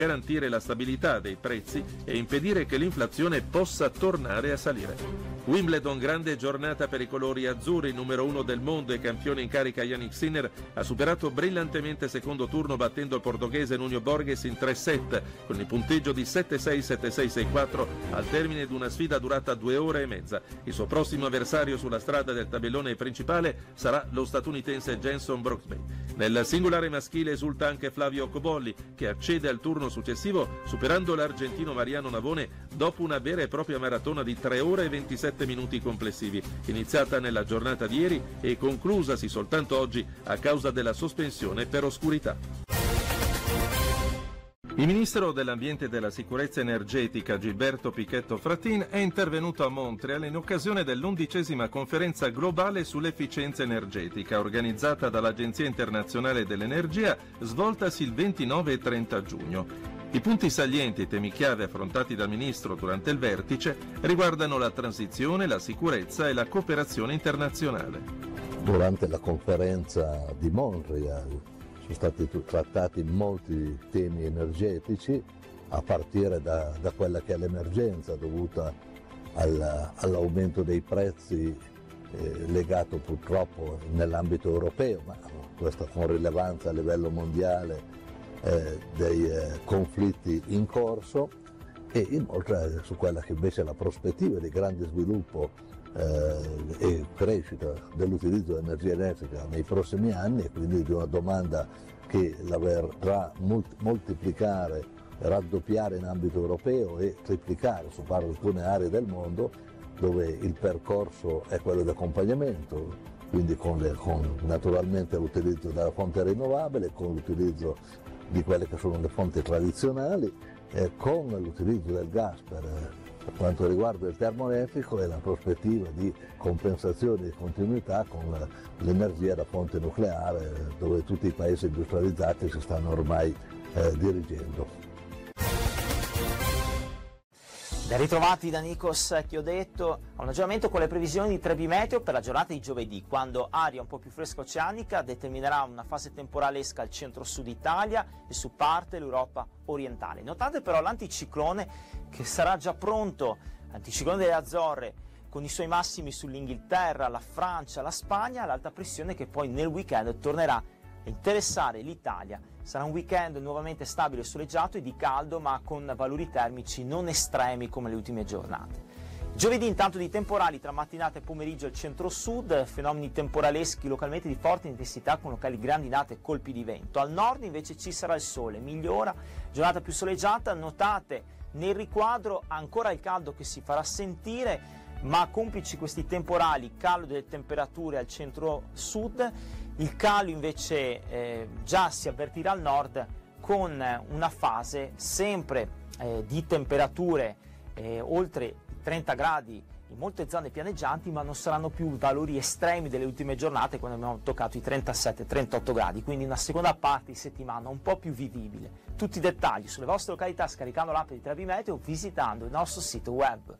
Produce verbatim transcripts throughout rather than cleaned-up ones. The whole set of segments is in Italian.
garantire la stabilità dei prezzi e impedire che l'inflazione possa tornare a salire. Wimbledon, grande giornata per i colori azzurri. Numero uno del mondo e campione in carica Jannik Sinner ha superato brillantemente secondo turno battendo il portoghese Nuno Borges in tre set con il punteggio di sette sei sette sei sei quattro al termine di una sfida durata due ore e mezza. Il suo prossimo avversario sulla strada del tabellone principale sarà lo statunitense Jenson Brooksby. Nel singolare maschile esulta anche Flavio Cobolli, che accede al turno successivo superando l'argentino Mariano Navone dopo una vera e propria maratona di tre ore e ventisette minuti complessivi, iniziata nella giornata di ieri e conclusasi soltanto oggi a causa della sospensione per oscurità. Il ministro dell'Ambiente e della Sicurezza Energetica Gilberto Pichetto Fratin è intervenuto a Montreal in occasione dell'undicesima conferenza globale sull'efficienza energetica organizzata dall'Agenzia Internazionale dell'Energia, svoltasi il ventinove e trenta giugno. I punti salienti e temi chiave affrontati dal ministro durante il vertice riguardano la transizione, la sicurezza e la cooperazione internazionale. Durante la conferenza di Montreal sono stati trattati molti temi energetici, a partire da, da quella che è l'emergenza dovuta al, all'aumento dei prezzi eh, legato purtroppo nell'ambito europeo, ma questo con rilevanza a livello mondiale, eh, dei eh, conflitti in corso, e inoltre su quella che invece è la prospettiva di grande sviluppo Eh, e crescita dell'utilizzo di energia elettrica nei prossimi anni, e quindi di una domanda che la verrà moltiplicare, raddoppiare in ambito europeo e triplicare su alcune aree del mondo dove il percorso è quello di accompagnamento, quindi con, le, con naturalmente l'utilizzo della fonte rinnovabile, con l'utilizzo di quelle che sono le fonti tradizionali, eh, con l'utilizzo del gas per Per quanto riguarda il termoelettrico e la prospettiva di compensazione e continuità con l'energia da fonte nucleare, dove tutti i paesi industrializzati si stanno ormai eh, dirigendo. Ben ritrovati da Nikos Chiodetto, a un aggiornamento con le previsioni di Trebi Meteo per la giornata di giovedì, quando aria un po' più fresca oceanica determinerà una fase temporalesca al centro-sud Italia e su parte l'Europa orientale. Notate però l'anticiclone che sarà già pronto, l'anticiclone delle Azzorre, con i suoi massimi sull'Inghilterra, la Francia, la Spagna, l'alta pressione che poi nel weekend tornerà a interessare l'Italia. Sarà un weekend nuovamente stabile e soleggiato e di caldo, ma con valori termici non estremi come le ultime giornate. Giovedì intanto di temporali tra mattinata e pomeriggio al centro-sud, fenomeni temporaleschi localmente di forte intensità con locali grandinate e colpi di vento. Al nord invece ci sarà il sole, migliora, giornata più soleggiata. Notate nel riquadro ancora il caldo che si farà sentire, ma complici questi temporali, calo delle temperature al centro-sud, il calo invece eh, già si avvertirà al nord con una fase sempre eh, di temperature eh, oltre i trenta gradi in molte zone pianeggianti, ma non saranno più valori estremi delle ultime giornate quando abbiamo toccato i trentasette trentotto gradi, quindi una seconda parte di settimana un po' più vivibile. Tutti i dettagli sulle vostre località scaricando l'app di Trebi Meteo, visitando il nostro sito web.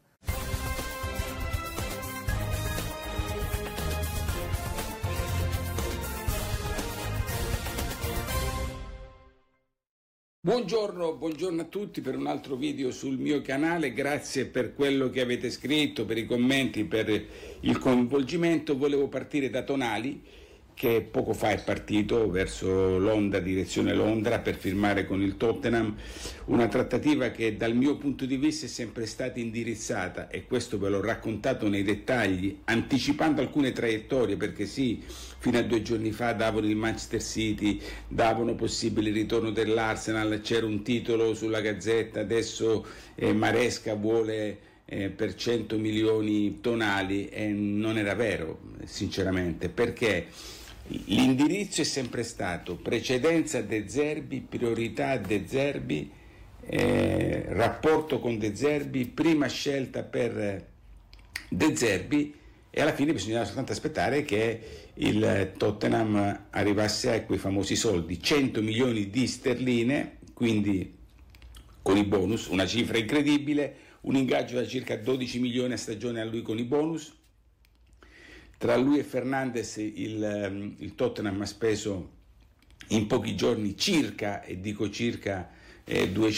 Buongiorno, buongiorno a tutti per un altro video sul mio canale, grazie per quello che avete scritto, per i commenti, per il coinvolgimento. Volevo partire da Tonali, che poco fa è partito verso Londra, direzione Londra, per firmare con il Tottenham, una trattativa che dal mio punto di vista è sempre stata indirizzata, e questo ve l'ho raccontato nei dettagli, anticipando alcune traiettorie, perché sì, fino a due giorni fa davano il Manchester City, davano possibile ritorno dell'Arsenal, c'era un titolo sulla Gazzetta, adesso eh, Maresca vuole eh, per cento milioni Tonali, e non era vero, sinceramente, perché l'indirizzo è sempre stato precedenza De Zerbi, priorità De Zerbi, eh, rapporto con De Zerbi, prima scelta per De Zerbi, e alla fine bisognava soltanto aspettare che il Tottenham arrivasse a quei famosi soldi, cento milioni di sterline, quindi con i bonus, una cifra incredibile, un ingaggio da circa dodici milioni a stagione a lui con i bonus. Tra lui e Fernandes il, il Tottenham ha speso in pochi giorni circa, e dico circa, eh, duecento